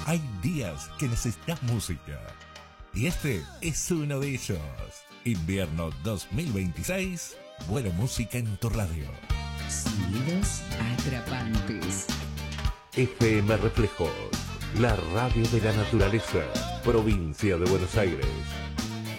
Hay días que necesitas música. Y este es uno de ellos. Invierno 2026. Buena música en tu radio. Sonidos atrapantes. FM Reflejos, la radio de la naturaleza, provincia de Buenos Aires.